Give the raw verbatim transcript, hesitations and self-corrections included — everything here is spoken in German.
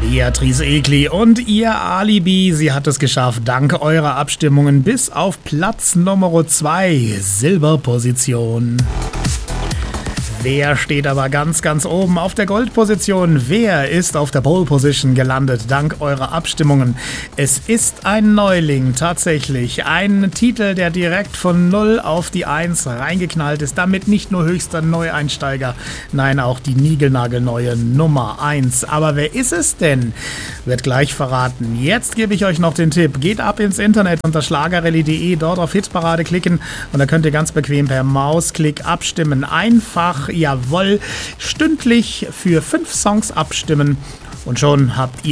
Beatrice Egli und ihr Alibi, sie hat es geschafft, dank eurer Abstimmungen bis auf Platz Nummer zwei, Silberposition. Wer steht aber ganz, ganz oben auf der Goldposition? Wer ist auf der Pole Position gelandet, dank eurer Abstimmungen? Es ist ein Neuling, tatsächlich. Ein Titel, der direkt von null auf die eins reingeknallt ist. Damit nicht nur höchster Neueinsteiger, nein, auch die niegelnagelneue Nummer eins. Aber wer ist es denn? Wird gleich verraten. Jetzt gebe ich euch noch den Tipp. Geht ab ins Internet unter schlagerrallye punkt de, dort auf Hitparade klicken und da könnt ihr ganz bequem per Mausklick abstimmen. Einfach, jawohl, stündlich für fünf Songs abstimmen und schon habt ihr